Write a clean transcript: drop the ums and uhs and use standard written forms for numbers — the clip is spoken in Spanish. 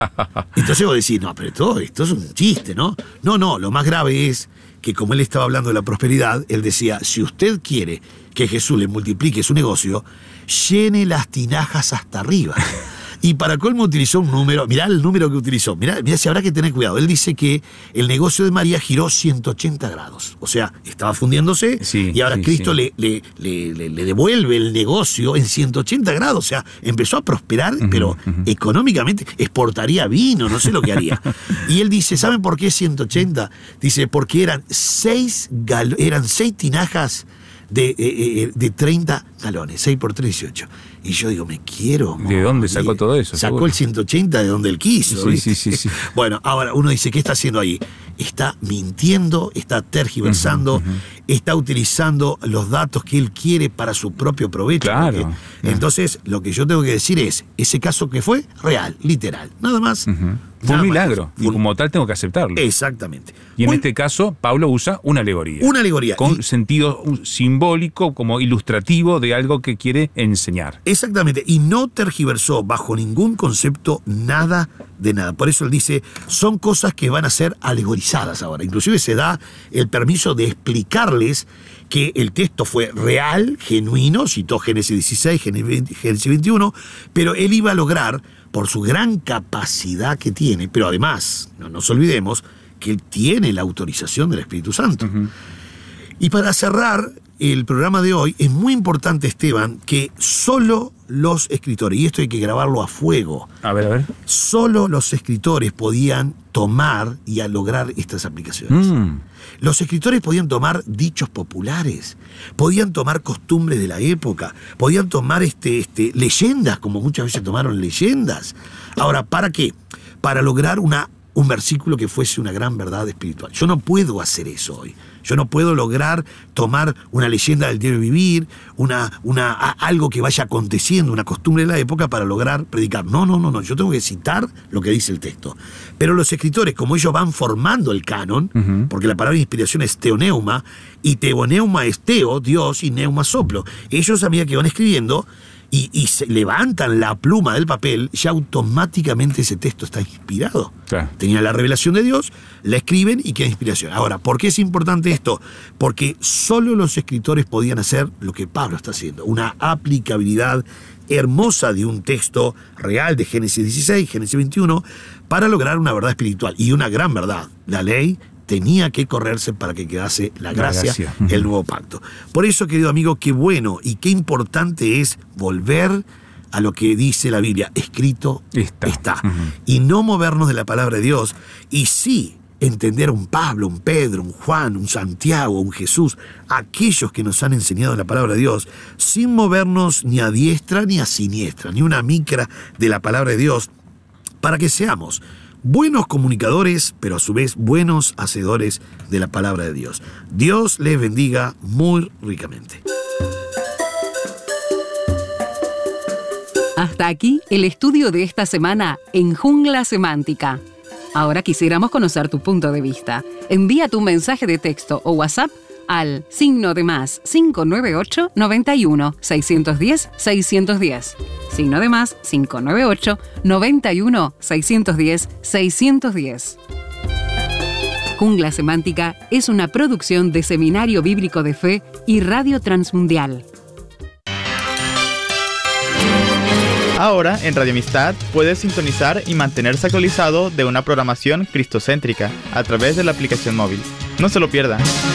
Entonces vos decís, no, pero todo esto es un chiste, ¿no? No, lo más grave es que como él estaba hablando de la prosperidad, él decía, si usted quiere que Jesús le multiplique su negocio, llene las tinajas hasta arriba. Y para colmo utilizó un número, mirá el número que utilizó, mirá si habrá que tener cuidado. Él dice que el negocio de María giró 180 grados, o sea, estaba fundiéndose y ahora Cristo le devuelve el negocio en 180 grados, o sea, empezó a prosperar, pero económicamente exportaría vino, no sé lo que haría. Y él dice, ¿saben por qué 180? Dice, porque eran 6 tinajas de 30 galones, 6 por 3, 18. Y yo digo, me quiero morir. ¿De dónde sacó todo eso? Sacó seguro. El 180 de donde él quiso. Sí. Bueno, ahora uno dice, ¿qué está haciendo ahí? Está mintiendo, está tergiversando, está utilizando los datos que él quiere para su propio provecho. Claro. Entonces, lo que yo tengo que decir es, ese caso que fue real, literal, nada más. Fue un milagro, y como tal tengo que aceptarlo. Exactamente. Y en este caso, Pablo usa una alegoría. Una alegoría. Con sentido simbólico, como ilustrativo de algo que quiere enseñar. Exactamente, y no tergiversó bajo ningún concepto nada de nada. Por eso él dice, son cosas que van a ser alegorizadas ahora. Inclusive se da el permiso de explicarles que el texto fue real, genuino, citó Génesis 16, Génesis 21, pero él iba a lograr, por su gran capacidad que tiene, pero además, no nos olvidemos, que él tiene la autorización del Espíritu Santo. Y para cerrar el programa de hoy, es muy importante, Esteban, que solo los escritores, y esto hay que grabarlo a fuego, a ver. Solo los escritores podían tomar y a lograr estas aplicaciones. Los escritores podían tomar dichos populares, podían tomar costumbres de la época, podían tomar leyendas, como muchas veces tomaron leyendas. Ahora, ¿para qué? Para lograr un versículo que fuese una gran verdad espiritual. Yo no puedo hacer eso hoy. Yo no puedo lograr tomar una leyenda del diario vivir, algo que vaya aconteciendo, una costumbre de la época para lograr predicar. No. Yo tengo que citar lo que dice el texto. Pero los escritores, como ellos van formando el canon, porque la palabra de inspiración es teoneuma, y teoneuma es teo, Dios, y neuma soplo. Ellos, a medida que van escribiendo, y se levantan la pluma del papel, ya automáticamente ese texto está inspirado. Claro. Tenía la revelación de Dios, la escriben y queda inspiración. Ahora, ¿por qué es importante esto? Porque solo los escritores podían hacer lo que Pablo está haciendo, una aplicabilidad hermosa de un texto real de Génesis 16, Génesis 21, para lograr una verdad espiritual y una gran verdad. La ley tenía que correrse para que quedase la gracia. El nuevo pacto. Por eso, querido amigo, qué bueno y qué importante es volver a lo que dice la Biblia. Escrito está. Y no movernos de la palabra de Dios. Y sí entender a un Pablo, un Pedro, un Juan, un Santiago, un Jesús, aquellos que nos han enseñado la palabra de Dios, sin movernos ni a diestra ni a siniestra, ni una micra de la palabra de Dios, para que seamos buenos comunicadores, pero a su vez buenos hacedores de la palabra de Dios. Dios les bendiga muy ricamente. Hasta aquí el estudio de esta semana en Jungla Semántica. Ahora quisiéramos conocer tu punto de vista. Envía tu mensaje de texto o WhatsApp al +, 598 91 610 610. +, 598 91 610 610. Jungla Semántica es una producción de Seminario Bíblico de Fe y Radio Transmundial. Ahora, en Radio Amistad, puedes sintonizar y mantenerse actualizado de una programación cristocéntrica a través de la aplicación móvil. No se lo pierdan.